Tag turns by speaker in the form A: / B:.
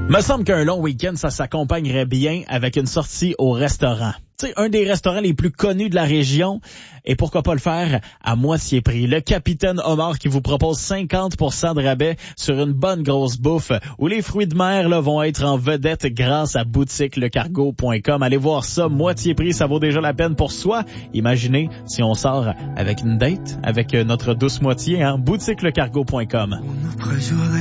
A: Me semble qu'un long week-end, ça s'accompagnerait bien avec une sortie au restaurant. Tu sais, un des restaurants les plus connus de la région. Et pourquoi pas le faire à moitié prix. Le Capitaine Homard qui vous propose 50% de rabais sur une bonne grosse bouffe où les fruits de mer là, vont être en vedette grâce à boutiquelecargo.com. Allez voir ça, moitié prix, ça vaut déjà la peine pour soi. Imaginez si on sort avec une date, avec notre douce moitié, hein, boutiquelecargo.com.